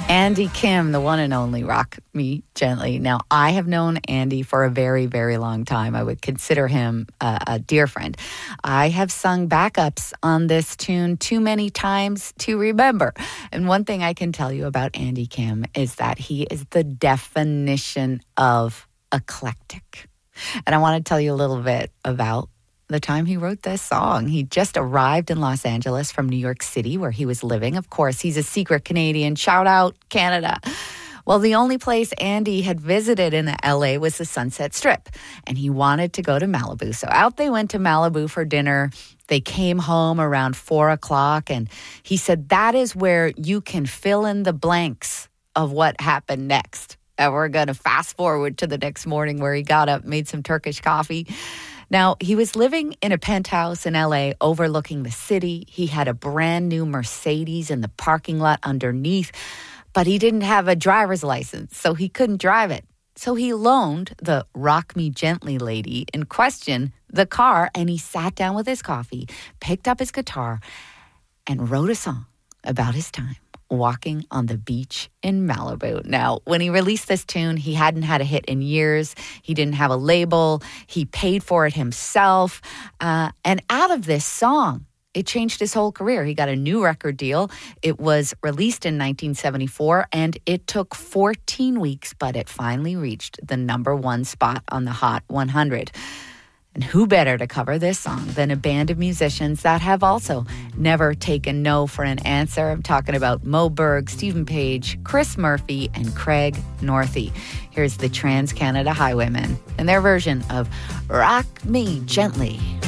Andy Kim, the one and only Rock Me Gently. Now, I have known Andy for a very, very long time. I would consider him a dear friend. I have sung backups on this tune too many times to remember. And one thing I can tell you about Andy Kim is that he is the definition of eclectic. And I want to tell you a little bit about the time he wrote this song. He just arrived in Los Angeles from New York City, where he was living. Of course, he's a secret Canadian. Shout out, Canada. Well, the only place Andy had visited in LA was the Sunset Strip, and he wanted to go to Malibu. So out they went to Malibu for dinner. They came home around 4 o'clock, and he said, that is where you can fill in the blanks of what happened next. And we're going to fast forward to the next morning where he got up, made some Turkish coffee. Now, he was living in a penthouse in LA overlooking the city. He had a brand new Mercedes in the parking lot underneath, but he didn't have a driver's license, so he couldn't drive it. So he loaned the Rock Me Gently lady in question the car, and he sat down with his coffee, picked up his guitar, and wrote a song about his time walking on the beach in Malibu. Now, when he released this tune, he hadn't had a hit in years. He didn't have a label. He paid for it himself. And out of this song, it changed his whole career. He got a new record deal. It was released in 1974, and it took 14 weeks, but it finally reached the #1 spot on the Hot 100. And who better to cover this song than a band of musicians that have also never taken no for an answer? I'm talking about Mo Berg, Stephen Page, Chris Murphy, and Craig Northey. Here's the Trans-Canada Highwaymen and their version of Rock Me Gently.